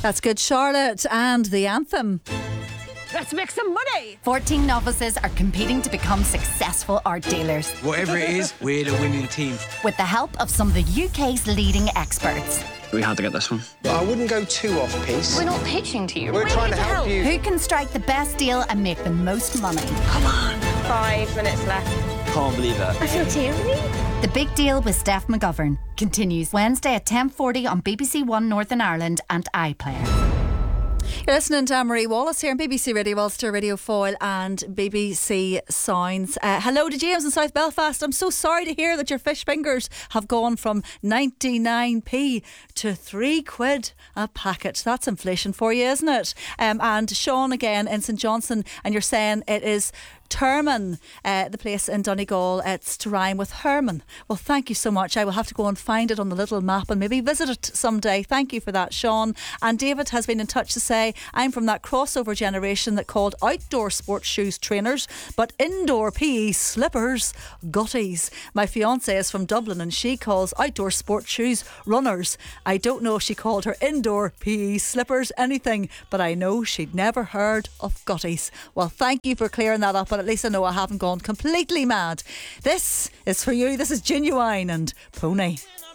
That's Good Charlotte and the anthem. Let's make some money. 14 novices are competing to become successful art dealers Whatever it is, we're the winning team. with the help of some of the UK's leading experts. We had to get this one. I wouldn't go too off-piste. We're not pitching to you. We're trying to help you. Who can strike the best deal and make the most money? 5 minutes left. Can't believe that. I feel teary. The Big Deal with Steph McGovern continues Wednesday at 10:40 on BBC One Northern Ireland and iPlayer. You're listening to Anne-Marie Wallace here on BBC Radio Ulster, Radio Foyle and BBC Sounds. Hello to James in South Belfast. I'm so sorry to hear that your fish fingers have gone from 99p to £3 a packet. That's inflation for you, isn't it? And Sean again in St Johnson, and you're saying it is Terman, the place in Donegal. It's to rhyme with Herman. Well, thank you so much. I will have to go and find it on the little map and maybe visit it someday. Thank you for that, Sean. And David has been in touch to say, I'm from that crossover generation that called outdoor sports shoes trainers, but indoor PE slippers gutties. My fiance is from Dublin and she calls outdoor sports shoes runners. I don't know if she called her indoor PE slippers anything, but I know she'd never heard of gutties. Well, thank you for clearing that up, but at least I know I haven't gone completely mad. This is for you. This is Genuine and Pony.